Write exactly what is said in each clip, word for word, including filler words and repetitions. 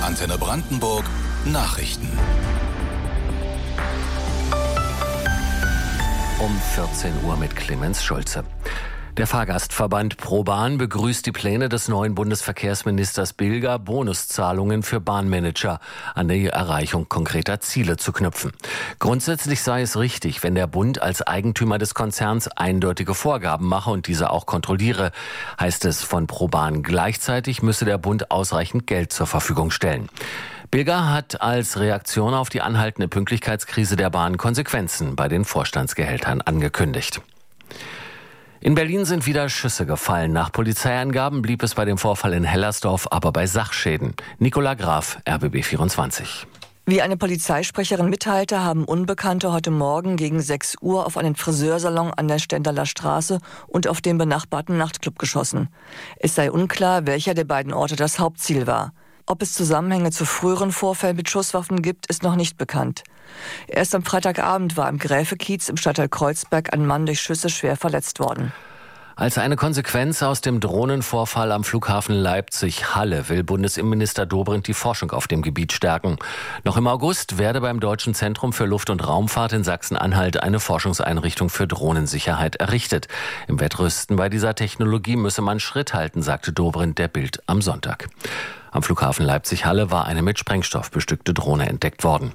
Antenne Brandenburg Nachrichten. Um vierzehn Uhr mit Clemens Schulze. Der Fahrgastverband ProBahn begrüßt die Pläne des neuen Bundesverkehrsministers Bilger, Bonuszahlungen für Bahnmanager an die Erreichung konkreter Ziele zu knüpfen. Grundsätzlich sei es richtig, wenn der Bund als Eigentümer des Konzerns eindeutige Vorgaben mache und diese auch kontrolliere, heißt es von ProBahn. Gleichzeitig müsse der Bund ausreichend Geld zur Verfügung stellen. Bilger hat als Reaktion auf die anhaltende Pünktlichkeitskrise der Bahn Konsequenzen bei den Vorstandsgehältern angekündigt. In Berlin sind wieder Schüsse gefallen. Nach Polizeiangaben blieb es bei dem Vorfall in Hellersdorf aber bei Sachschäden. Nicola Graf, R B B vierundzwanzig. Wie eine Polizeisprecherin mitteilte, haben Unbekannte heute Morgen gegen sechs Uhr auf einen Friseursalon an der Stendaler Straße und auf den benachbarten Nachtclub geschossen. Es sei unklar, welcher der beiden Orte das Hauptziel war. Ob es Zusammenhänge zu früheren Vorfällen mit Schusswaffen gibt, ist noch nicht bekannt. Erst am Freitagabend war im Gräfekiez im Stadtteil Kreuzberg ein Mann durch Schüsse schwer verletzt worden. Als eine Konsequenz aus dem Drohnenvorfall am Flughafen Leipzig-Halle will Bundesinnenminister Dobrindt die Forschung auf dem Gebiet stärken. Noch im August werde beim Deutschen Zentrum für Luft- und Raumfahrt in Sachsen-Anhalt eine Forschungseinrichtung für Drohnensicherheit errichtet. Im Wettrüsten bei dieser Technologie müsse man Schritt halten, sagte Dobrindt der Bild am Sonntag. Am Flughafen Leipzig-Halle war eine mit Sprengstoff bestückte Drohne entdeckt worden.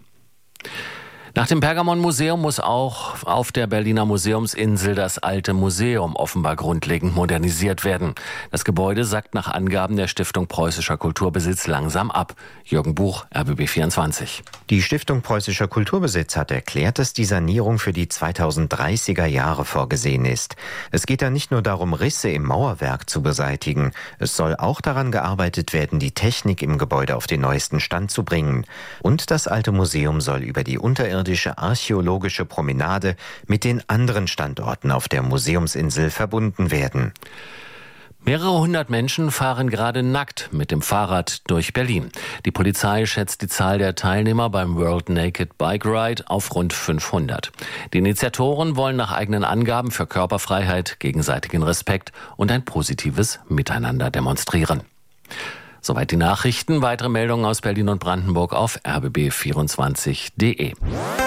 Nach dem Pergamon-Museum muss auch auf der Berliner Museumsinsel das alte Museum offenbar grundlegend modernisiert werden. Das Gebäude sackt nach Angaben der Stiftung Preußischer Kulturbesitz langsam ab. Jürgen Buch, R B B vierundzwanzig. Die Stiftung Preußischer Kulturbesitz hat erklärt, dass die Sanierung für die zweitausenddreißiger Jahre vorgesehen ist. Es geht da nicht nur darum, Risse im Mauerwerk zu beseitigen. Es soll auch daran gearbeitet werden, die Technik im Gebäude auf den neuesten Stand zu bringen. Und das alte Museum soll über die unterirdische archäologische Promenade mit den anderen Standorten auf der Museumsinsel verbunden werden. Mehrere hundert Menschen fahren gerade nackt mit dem Fahrrad durch Berlin. Die Polizei schätzt die Zahl der Teilnehmer beim World Naked Bike Ride auf rund fünfhundert. Die Initiatoren wollen nach eigenen Angaben für Körperfreiheit, gegenseitigen Respekt und ein positives Miteinander demonstrieren. Soweit die Nachrichten. Weitere Meldungen aus Berlin und Brandenburg auf r b b vierundzwanzig punkt d e.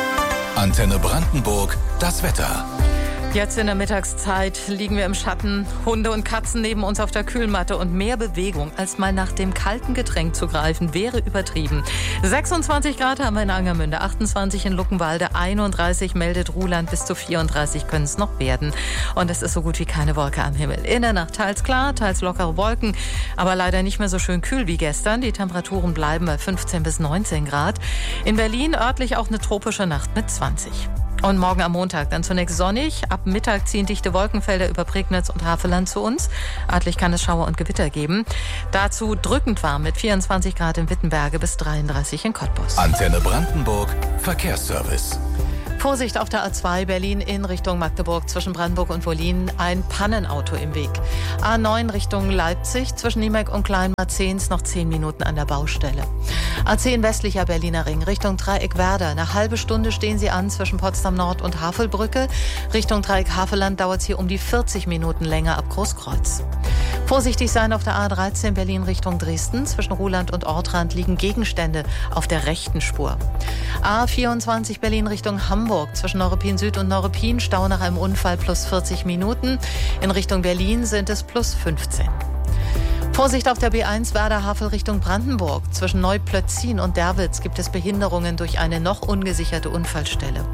Antenne Brandenburg, das Wetter. Jetzt in der Mittagszeit liegen wir im Schatten, Hunde und Katzen neben uns auf der Kühlmatte und mehr Bewegung als mal nach dem kalten Getränk zu greifen, wäre übertrieben. sechsundzwanzig Grad haben wir in Angermünde, achtundzwanzig in Luckenwalde, einunddreißig meldet Ruhland, bis zu vierunddreißig können es noch werden. Und es ist so gut wie keine Wolke am Himmel. In der Nacht teils klar, teils lockere Wolken, aber leider nicht mehr so schön kühl wie gestern. Die Temperaturen bleiben bei fünfzehn bis neunzehn Grad. In Berlin örtlich auch eine tropische Nacht mit zwanzig. Und morgen am Montag dann zunächst sonnig. Ab Mittag ziehen dichte Wolkenfelder über Prignitz und Havelland zu uns. Örtlich kann es Schauer und Gewitter geben. Dazu drückend warm mit vierundzwanzig Grad in Wittenberge bis dreiunddreißig in Cottbus. Antenne Brandenburg Verkehrsservice. Vorsicht auf der A zwei Berlin in Richtung Magdeburg zwischen Brandenburg und Wollin. Ein Pannenauto im Weg. A neun Richtung Leipzig zwischen Niemek und Kleinmarzens noch zehn Minuten an der Baustelle. A zehn westlicher Berliner Ring Richtung Dreieck Werder. Eine halbe Stunde stehen Sie an zwischen Potsdam Nord und Havelbrücke. Richtung Dreieck Havelland dauert es hier um die vierzig Minuten länger ab Großkreuz. Vorsichtig sein auf der A dreizehn Berlin Richtung Dresden. Zwischen Ruhland und Ortrand liegen Gegenstände auf der rechten Spur. A vierundzwanzig Berlin Richtung Hamburg. Zwischen Neuruppin Süd und Neuruppin Stau nach einem Unfall plus vierzig Minuten. In Richtung Berlin sind es plus fünfzehn. Vorsicht auf der B eins Werder-Havel Richtung Brandenburg. Zwischen Neuplötzin und Derwitz gibt es Behinderungen durch eine noch ungesicherte Unfallstelle.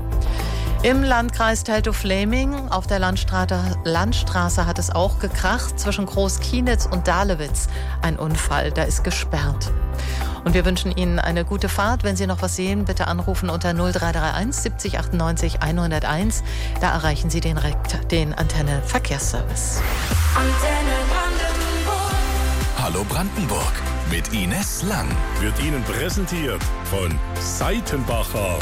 Im Landkreis Teltow-Fläming auf der Landstraße, Landstraße hat es auch gekracht. Zwischen Groß-Kienitz und Dahlewitz ein Unfall, da ist gesperrt. Und wir wünschen Ihnen eine gute Fahrt. Wenn Sie noch was sehen, bitte anrufen unter null drei drei eins siebzig achtundneunzig hunderteins. Da erreichen Sie den, den Antenne Verkehrsservice. Antenne Brandenburg. Hallo Brandenburg mit Ines Lang. Wird Ihnen präsentiert von Seitenbacher.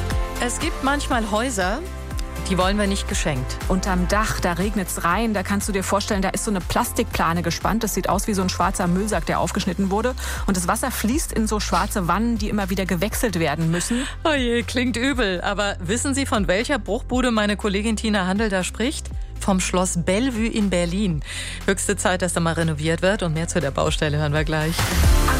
Es gibt manchmal Häuser, die wollen wir nicht geschenkt. Unterm Dach, da regnet's rein. Da kannst du dir vorstellen, da ist so eine Plastikplane gespannt. Das sieht aus wie so ein schwarzer Müllsack, der aufgeschnitten wurde. Und das Wasser fließt in so schwarze Wannen, die immer wieder gewechselt werden müssen. Oh je, klingt übel. Aber wissen Sie, von welcher Bruchbude meine Kollegin Tina Handel da spricht? Vom Schloss Bellevue in Berlin. Höchste Zeit, dass da mal renoviert wird. Und mehr zu der Baustelle hören wir gleich.